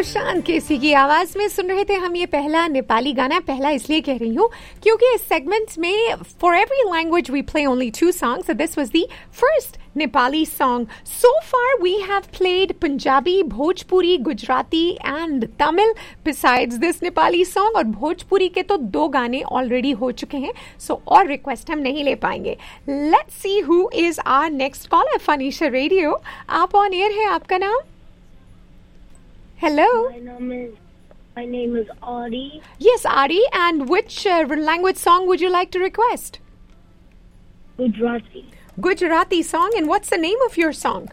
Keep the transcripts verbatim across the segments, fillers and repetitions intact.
सुशांत केसी की आवाज में सुन रहे थे हम ये पहला नेपाली गाना. पहला इसलिए कह रही हूँ क्योंकि इस सेगमेंट में for every language we play only to songs. So this was the first Nepali song. So far we have played Punjabi, Bhojpuri, Gujarati and Tamil besides this Nepali song. और भोजपुरी के तो दो गाने already हो चुके हैं. So और request हम नहीं ले पाएंगे. Let's see who is our next caller. Fanisha Radio. आप on air है, आपका नाम? Hello. My name is My name is Ari. Yes, Ari. And which uh, language song would you like to request? Gujarati. Gujarati song. And what's the name of your song?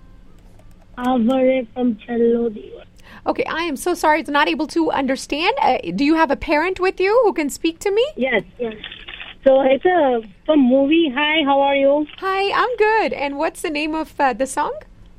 Avare from Chello Diva. Okay, I am so sorry. It's not able to understand. Uh, do you have a parent with you who can speak to me? Yes, yes. So it's a from movie. Hi, how are you? Hi, I'm good. And what's the name of uh, the song?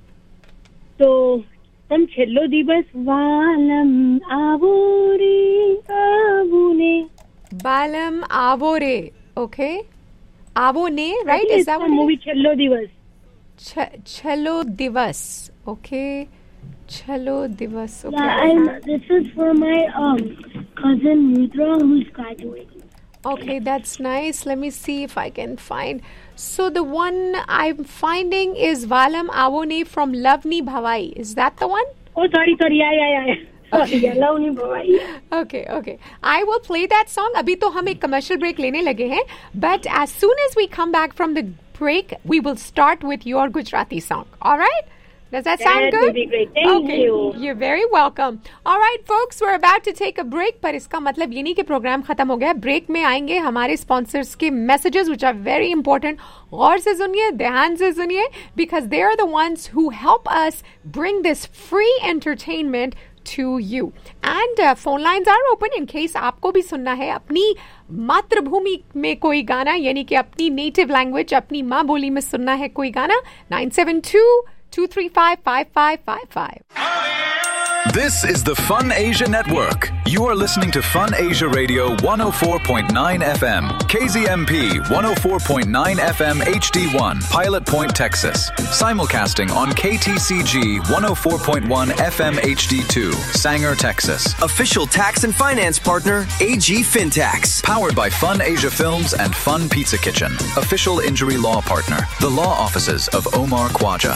So from Chello Diva, Valam Avore Avune. Balam Avore. Okay. Avone, right? Is that the movie Chello Divas? Ch- Chello Divas. Okay. Chello Divas. Okay. Yeah, and this is for my um cousin Mudra who's graduating. Okay, that's nice. Let me see if I can find. So the one I'm finding is Valam Avone from Lavni Bhavai. Is that the one? Oh, sorry, sorry. Yeah, yeah, yeah. Okay. Yeah, Lavni Bhavai. Okay, okay. I will play that song. अभी तो हम एक commercial break लेने लगे हैं. But as soon as we come back from the break, we will start with your Gujarati song. All right? Does that sound That good? would be great. Thank okay. you. You're very welcome. All right, folks, we're about to take a break. पर इसका मतलब ये नहीं कि programme खत्म हो गया. Break में आएंगे हमारे स्पॉन्सर्स के messages which are very important. गौर से सुनिए, ध्यान से सुनिए, because they are the ones who help us bring this free entertainment to you. And uh, phone lines are open in case आपको भी सुनना है अपनी मातृभूमि में कोई गाना, यानी कि अपनी नेटिव लैंग्वेज, अपनी माँ बोली में सुनना है कोई गाना. nine seven two, two three five, five five five five. This is the Fun Asia Network. You are listening to Fun Asia Radio one oh four point nine F M, K Z M P one oh four point nine F M H D one, Pilot Point, Texas. Simulcasting on K T C G one oh four point one F M H D two, Sanger, Texas. Official tax and finance partner, A G FinTax. Powered by Fun Asia Films and Fun Pizza Kitchen. Official injury law partner, the law offices of Omar Khwaja.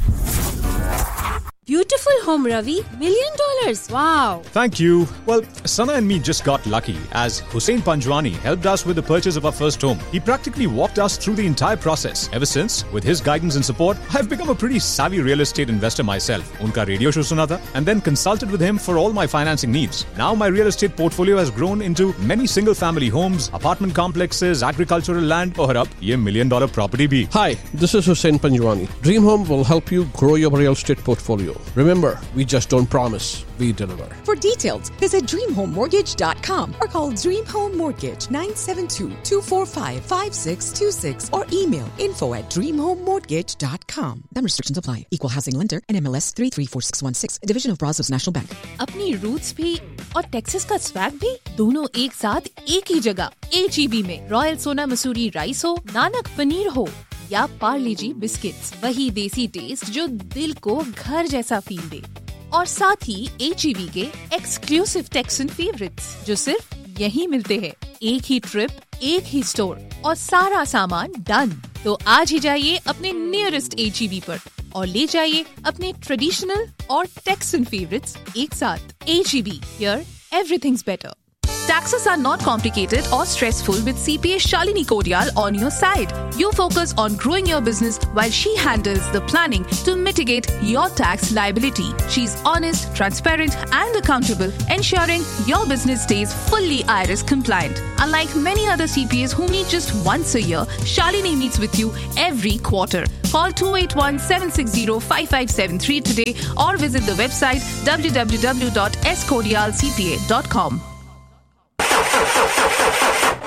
Beautiful home, Ravi. Million dollars. Wow. Thank you. Well, Sana and me just got lucky as Hussein Panjwani helped us with the purchase of our first home. He practically walked us through the entire process. Ever since, with his guidance and support, I've become a pretty savvy real estate investor myself. Unka radio show suna tha and then consulted with him for all my financing needs. Now my real estate portfolio has grown into many single family homes, apartment complexes, agricultural land, और अब ये million dollar property bhi. Hi, this is Hussein Panjwani. Dream Home will help you grow your real estate portfolio. Remember, we just don't promise, we deliver. For details, visit dream home mortgage dot com or call Dream Home Mortgage nine seven two, two four five, five six two six or email info at dream home mortgage dot com. Then restrictions apply. Equal housing lender and M L S three three four six one six, a division of Brazos National Bank. अपनी roots भी और Texas का swag भी दोनों एक साथ एक ही जगह H E B में. रॉयल सोना मसूरी राइस हो, नानक पनीर हो या पार्ले जी बिस्किट्स, वही देसी टेस्ट जो दिल को घर जैसा फील दे. और साथ ही H E B के एक्सक्लूसिव टेक्सन फेवरेट्स जो सिर्फ यहीं मिलते हैं. एक ही ट्रिप, एक ही स्टोर और सारा सामान डन. तो आज ही जाइए अपने नियरेस्ट H E B पर और ले जाइए अपने ट्रेडिशनल और टेक्सन फेवरेट्स एक साथ. H E B, here everything's better. Taxes are not complicated or stressful with C P A Shalini Kodial on your side. You focus on growing your business while she handles the planning to mitigate your tax liability. She's honest, transparent and accountable, ensuring your business stays fully I R S compliant. Unlike many other C P As who meet just once a year, Shalini meets with you every quarter. Call two eight one, seven six zero, five five seven three today or visit the website w w w dot s kodial c p a dot com.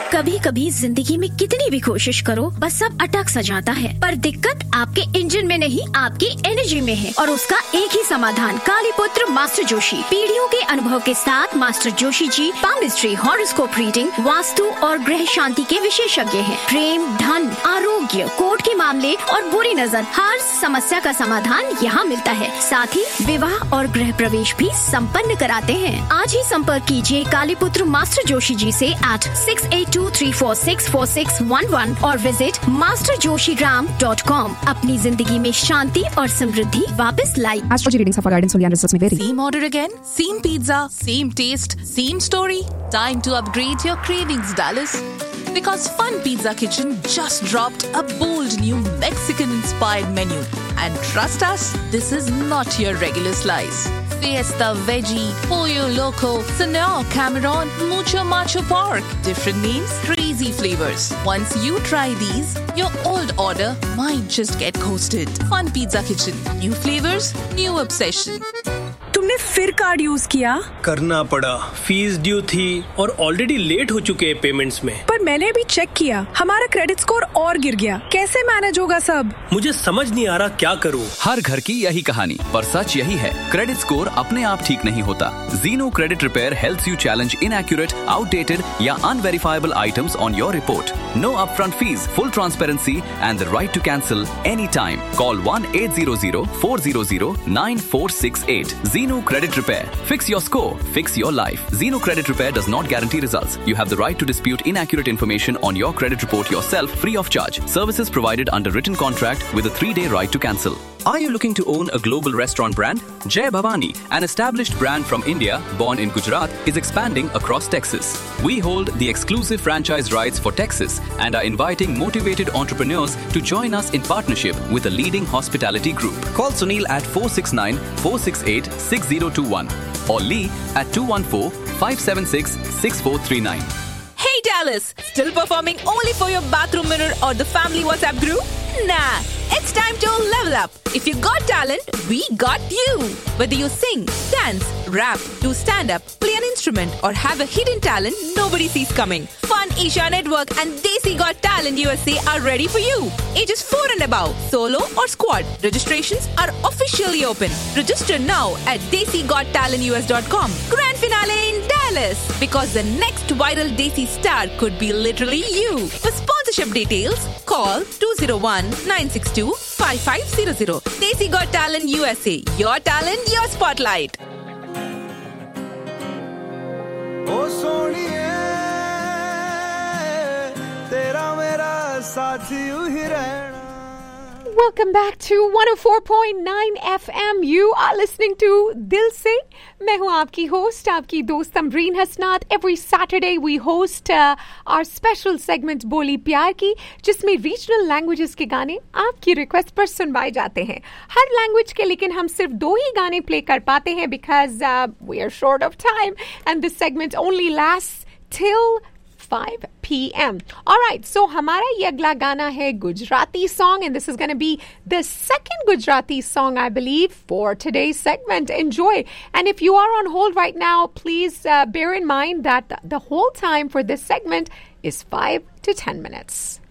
कभी कभी जिंदगी में कितनी भी कोशिश करो बस सब अटक सा जाता है, पर दिक्कत आपके इंजन में नहीं आपकी एनर्जी में है, और उसका एक ही समाधान कालीपुत्र मास्टर जोशी। पीढ़ियों के अनुभव के साथ master Joshi ji palmistry, horoscope reading, vastu और ग्रह शांति के विशेषज्ञ हैं। प्रेम, धन, आरोग्य, कोर्ट के मामले और बुरी नजर, हर समस्या का समाधान यहाँ मिलता है। साथ ही विवाह और गृह प्रवेश भी संपन्न कराते हैं। आज ही संपर्क कीजिए कालीपुत्र मास्टर जोशी जी से eight six eight to three four six four six one one और विजिट मास्टर जोशी ग्राम डॉट कॉम। अपनी जिंदगी में शांति और समृद्धि वापस लाई। Astrology readings for guidance only and results may vary. Same order again? Same pizza? Same taste? Same story? Time to upgrade your cravings, Dallas. Because Fun Pizza Kitchen just dropped a bold new Mexican-inspired menu. And trust us, this is not your regular slice. Fiesta Veggie, Pollo Loco, Senor Cameron, Mucho Macho Pork. Different names, crazy flavors. Once you try these, your old order might just get coasted. Fun Pizza Kitchen. New flavors, new obsession. तुमने फिर card use किया? करना पड़ा, fees due थी और already late हो चुके हैं पेमेंट्स में। पर मैंने अभी चेक किया, हमारा क्रेडिट स्कोर और गिर गया। कैसे मैनेज होगा सब? मुझे समझ नहीं आ रहा क्या करूं। हर घर की यही कहानी, पर सच यही है, क्रेडिट स्कोर अपने आप ठीक नहीं होता। Zeno Credit Repair helps you challenge inaccurate, outdated या unverifiable items on your report. No upfront fees, full transparency and the right to cancel anytime. Call one eight hundred, four hundred, nine four six eight. Zeno Credit Repair. Fix your score. Fix your life. Zeno Credit Repair does not guarantee results. You have the right to dispute inaccurate information on your credit report yourself free of charge. Services provided under written contract with a three-day right to cancel. Are you looking to own a global restaurant brand? Jai Bhavani, an established brand from India, born in Gujarat, is expanding across Texas. We hold the exclusive franchise rights for Texas and are inviting motivated entrepreneurs to join us in partnership with a leading hospitality group. Call Sunil at four six nine, four six eight, six zero two one or Lee at two one four, five seven six, six four three nine. Hey Dallas, still performing only for your bathroom mirror or the family WhatsApp group? Nah, it's time to level up. If you got talent, we got you. Whether you sing, dance, rap, do stand-up, play an instrument or have a hidden talent nobody sees coming, Fun Asia Network and Desi Got Talent U S A are ready for you. Ages four and above, solo or squad. Registrations are officially open. Register now at desi got talent u s dot com. Grand finale in Dallas. Because the next viral Desi star could be literally you. For sponsorship details, call two zero one, nine six two, five five zero zero. Desi Got Talent U S A. Your talent, your spotlight. ओ सोनिए तेरा मेरा साथी ही रहना। Welcome back to one oh four point nine F M. You are listening to Dil Se. मैं हूँ आपकी host, आपकी दोस्त तमरीन हसनात. Every Saturday we host uh, our special segment बोली प्यार की, जिसमें regional languages के गाने आपकी request पर सुनवाए जाते हैं. हर language के लेकिन हम सिर्फ दो ही गाने play कर पाते हैं because uh, we are short of time and this segment only lasts till five p.m. Alright, so हमारा ये अगला गाना है Gujarati song and this is going to be the second Gujarati song I believe for today's segment. Enjoy. And if you are on hold right now, please uh, bear in mind that the whole time for this segment is five to ten minutes.